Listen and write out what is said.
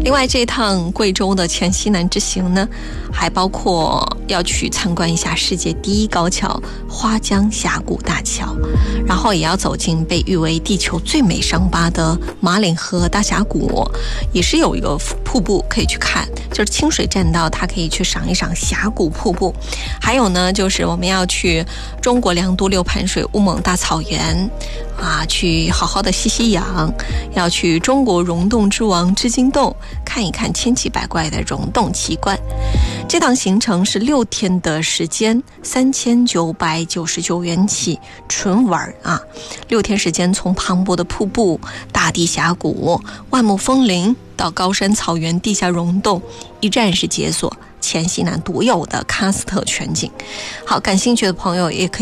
另外这趟贵州的黔西南之行呢，还包括要去参观一下世界第一高桥花江峡谷大桥，然后也要走进被誉为地球最美伤疤的马岭河大峡谷，也是有一个瀑布可以去看，就是清水栈道，它可以去赏一赏峡谷瀑布。还有呢，就是我们要去中国良都六盘水乌蒙大草原去好好的吸吸氧，要去中国溶洞之王织金洞看一看千奇百怪的溶洞奇观。这趟行程是6天的时间，3999元起，纯玩6天时间，从磅礴的瀑布、大地峡谷、万木枫林到高山草原地下溶洞，一站式解锁黔西南独有的喀斯特全景。好，感兴趣的朋友也可以